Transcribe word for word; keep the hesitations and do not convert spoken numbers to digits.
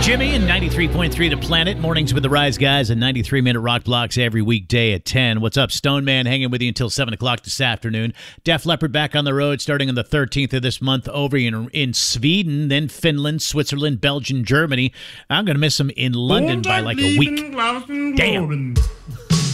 Jimmy and ninety-three point three The Planet. Mornings with the Rise Guys and ninety-three minute rock blocks every weekday at ten. What's up, Stone Man? Hanging with you until seven o'clock this afternoon. Def Leppard back on the road starting on the thirteenth of this month over in, in Sweden, then Finland, Switzerland, Belgium, Germany. I'm going to miss them in London by like a week. Damn.